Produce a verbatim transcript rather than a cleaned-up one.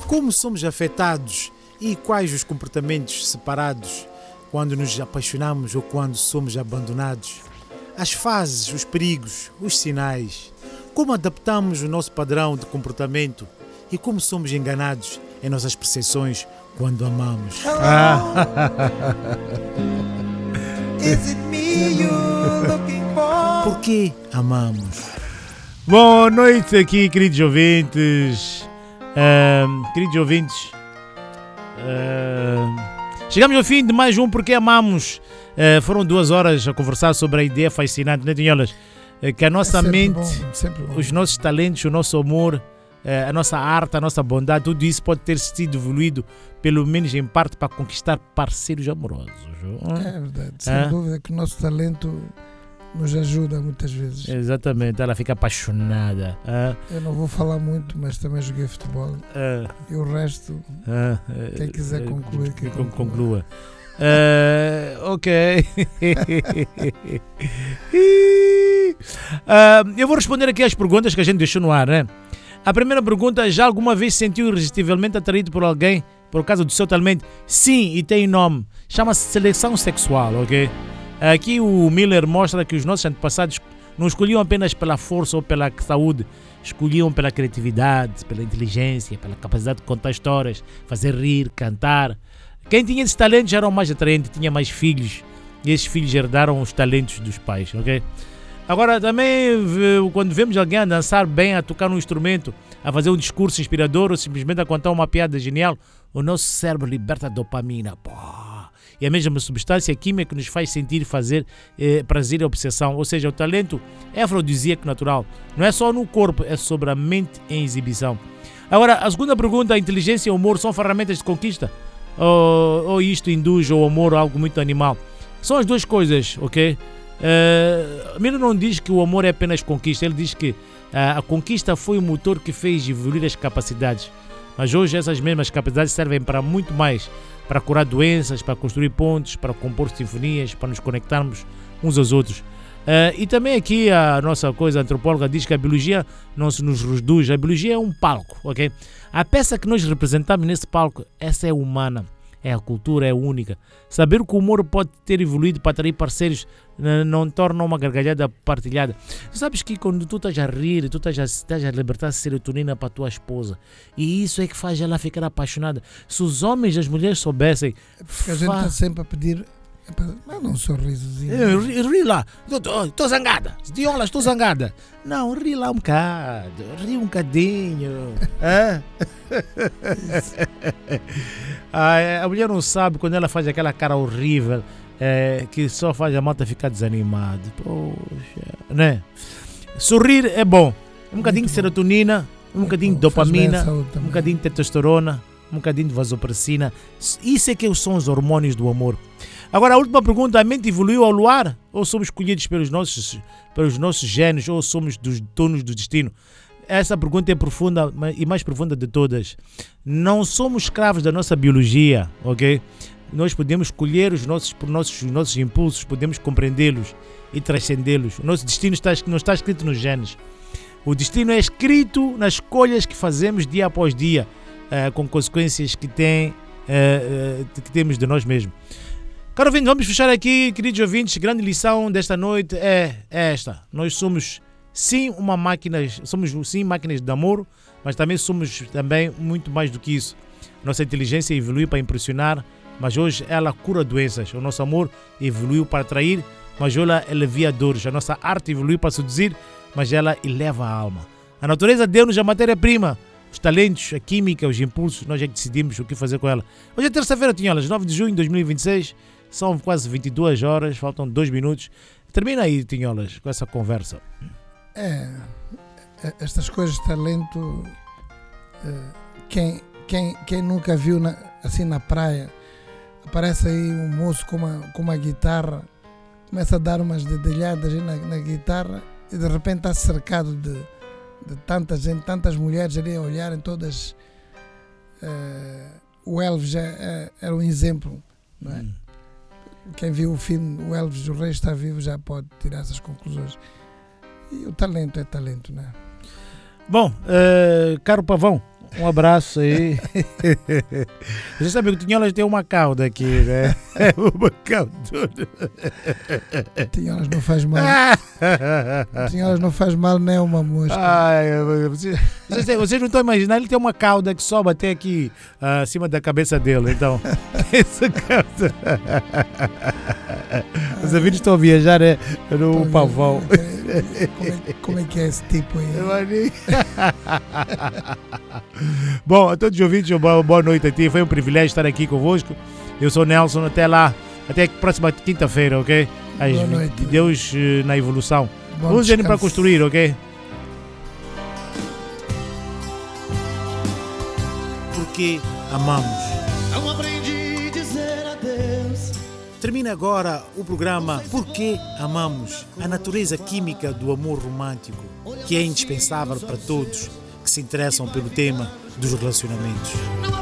Como somos afetados e quais os comportamentos separados quando nos apaixonamos ou quando somos abandonados? As fases, os perigos, os sinais. Como adaptamos o nosso padrão de comportamento e como somos enganados em nossas percepções quando amamos? Ah. Por que amamos? Boa noite aqui, queridos ouvintes. Uh, queridos ouvintes, uh, chegamos ao fim de mais um Porque Amamos. Uh, foram duas horas a conversar sobre a ideia fascinante, né, Tinholas? Uh, que a nossa é mente, bom, os nossos talentos, o nosso amor, uh, a nossa arte, a nossa bondade, tudo isso pode ter sido evoluído, pelo menos em parte, para conquistar parceiros amorosos. Uh? É verdade, sem uh? dúvida que o nosso talento nos ajuda muitas vezes. Exatamente, ela fica apaixonada. Uh? Eu não vou falar muito, mas também joguei futebol. Uh? E o resto, uh? quem quiser concluir, que conclua. conclua. Uh, ok. uh, eu vou responder aqui às perguntas que a gente deixou no ar, né? A primeira pergunta: já alguma vez se sentiu irresistivelmente atraído por alguém por causa do seu talento? Sim, e tem nome. Chama-se seleção sexual, ok? Aqui o Miller mostra que os nossos antepassados não escolhiam apenas pela força ou pela saúde, escolhiam pela criatividade, pela inteligência, pela capacidade de contar histórias, fazer rir, cantar. Quem tinha esses talentos era o mais atraente, tinha mais filhos, e esses filhos herdaram os talentos dos pais, ok? Agora também, quando vemos alguém a dançar bem, a tocar um instrumento, a fazer um discurso inspirador ou simplesmente a contar uma piada genial, o nosso cérebro liberta dopamina. Pô. E a mesma substância química que nos faz sentir e fazer eh, prazer e obsessão. Ou seja, o talento é afrodisíaco natural. Não é só no corpo, é sobre a mente em exibição. Agora, a segunda pergunta: a inteligência e o humor são ferramentas de conquista? Ou, ou isto induz ao amor a algo muito animal? São as duas coisas, ok? Uh, Miller não diz que o amor é apenas conquista. Ele diz que uh, a conquista foi o motor que fez evoluir as capacidades. Mas hoje essas mesmas capacidades servem para muito mais. Para curar doenças, para construir pontes, para compor sinfonias, para nos conectarmos uns aos outros. Uh, e também aqui a nossa coisa antropóloga diz que a biologia não se nos reduz, a biologia é um palco, ok? A peça que nós representamos nesse palco, essa é humana, é a cultura, é única. Saber que o humor pode ter evoluído para atrair parceiros não, não torna uma gargalhada partilhada. Tu sabes que quando tu estás a rir, tu estás a, estás a libertar serotonina para a tua esposa, e isso é que faz ela ficar apaixonada. Se os homens e as mulheres soubessem... É porque a gente está sempre a pedir... Manda um sorrisozinho. Eu, ri, ri lá, estou zangada. Diola, estou zangada. Não, ri lá um bocado, ri um bocadinho. É? A mulher não sabe quando ela faz aquela cara horrível, é, que só faz a malta ficar desanimada. Poxa, né? Sorrir é bom. Um bocadinho de serotonina, um bocadinho de dopamina, um bocadinho de testosterona, um bocadinho de vasopressina. Isso é que são os hormônios do amor. Agora, a última pergunta: a mente evoluiu ao luar? Ou somos escolhidos pelos nossos, pelos nossos genes? Ou somos dos donos do destino? Essa pergunta é profunda e mais profunda de todas. Não somos escravos da nossa biologia, ok? Nós podemos escolher os nossos, por nossos, os nossos impulsos, podemos compreendê-los e transcendê-los. O nosso destino está, não está escrito nos genes. O destino é escrito nas escolhas que fazemos dia após dia, uh, com consequências que, tem, uh, uh, que temos de nós mesmos. Caro ouvinte, vamos fechar aqui, queridos ouvintes. Grande lição desta noite é esta: nós somos sim uma máquina, somos sim máquinas de amor, mas também somos também muito mais do que isso. Nossa inteligência evoluiu para impressionar, mas hoje ela cura doenças. O nosso amor evoluiu para atrair, mas hoje ela alivia dores. A nossa arte evoluiu para seduzir, mas ela eleva a alma. A natureza deu-nos a matéria-prima, os talentos, a química, os impulsos. Nós é que decidimos o que fazer com ela. Hoje é terça-feira, Tinholas, nove de junho de dois mil e vinte e seis. São quase vinte e duas horas, faltam dois minutos. Termina aí, Tinholas, com essa conversa. É, estas coisas de talento, quem, quem, quem nunca viu na, assim na praia, aparece aí um moço com uma, com uma guitarra, começa a dar umas dedilhadas na, na guitarra e de repente está cercado de, de tanta gente, tantas mulheres ali a olharem todas. Uh, o Elvis já uh, era um exemplo, não é? Hum. Quem viu o filme O Elvis, o Rei Está Vivo, já pode tirar essas conclusões. E o talento é talento, não é? Bom, uh, caro Pavão, Um abraço aí. Você sabe que o Tinholas tem uma cauda aqui, né? Uma cauda. Tinholas não faz mal. Tinholas não faz mal nem uma mosca. Ai, vocês, vocês, vocês não estão imaginando, ele tem uma cauda que sobe até aqui, uh, acima da cabeça dele. Então, essa cauda. Os amigos estão a viajar é, no pavão. Como é, como é que é esse tipo aí? Bom, a todos os ouvintes, boa, boa noite a ti. Foi um privilégio estar aqui convosco. Eu sou Nelson, até lá. Até a próxima quinta-feira, ok? As, boa noite. Deus uh, na evolução. Bom Usem para construir, ok? Porque amamos. Não aprendi a dizer adeus. Termina agora o programa Porque Amamos, a natureza química do amor romântico, que é indispensável para todos que se interessam pelo tema dos relacionamentos.